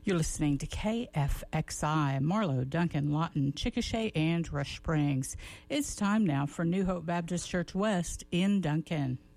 You're listening to KFXI, Marlow, Duncan, Lawton, Chickasha, and Rush Springs. It's time now for New Hope Baptist Church West in Duncan.